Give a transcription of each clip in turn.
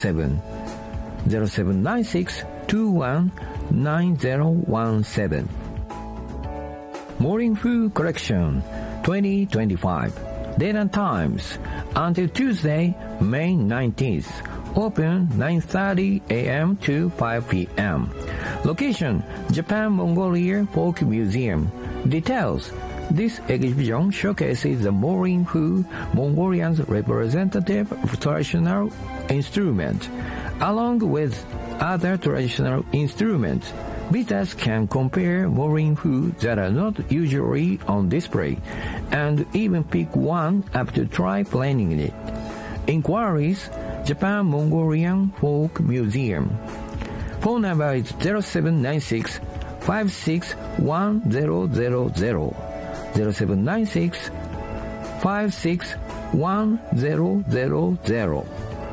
0796-219017. Morning Food Collection 2025. Date and times until Tuesday, May 19th. Open 9:30 a.m. to 5 p.m. Location, Japan Mongolia Folk Museum. Details. This exhibition showcases the Morin Fu, Mongolians' representative traditional instrument, along with other traditional instruments. Visitors can compare Morin Fu that are not usually on display, and even pick one up to try playing it. Inquiries, Japan Mongolian Folk Museum. Phone number is 0796 561000. 0796 561000.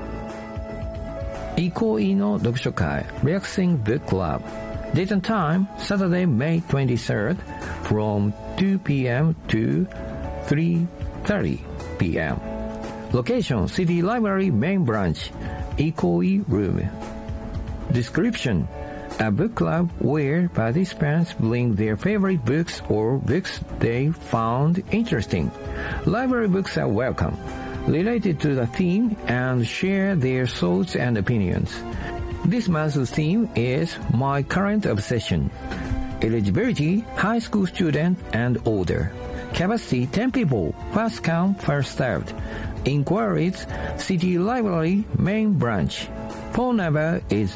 憩いの読書会 Relaxing Book Club. Date and time, Saturday, May 23rd, from 2 p.m. to 3:30 p.m. Location, City Library Main Branch, Ikoi Room. Description, a book club where participants bring their favorite books or books they found interesting. Library books are welcome, related to the theme, and share their thoughts and opinions. This month's theme is My Current Obsession. Eligibility, high school student and older. Capacity, 10 people. First come, first served. Inquiries, City Library Main Branch. Phone number is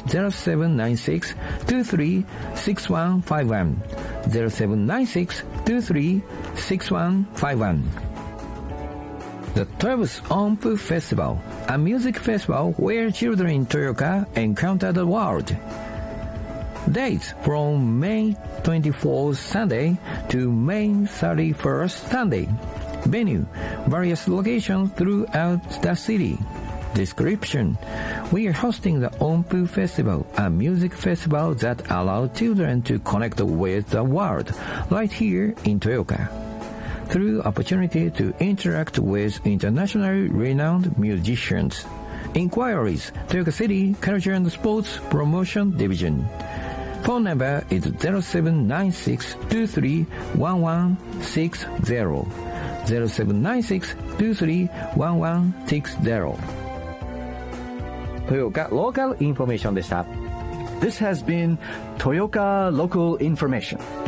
0796-236151. 0796-236151. The 12th Onpu Festival, a music festival where children in Toyooka encounter the world. Dates from May 24th Sunday to May 31st Sunday. Venue, various locations throughout the city. Description, we are hosting the Onpu Festival, a music festival that allows children to connect with the world right here in Toyooka, through opportunity to interact with internationally renowned musicians. Inquiries, Toyooka City Culture and Sports Promotion Division. Phone number is 0796-231160. 0796-231160. Toyooka Local Information でした。This has been Toyooka Local Information.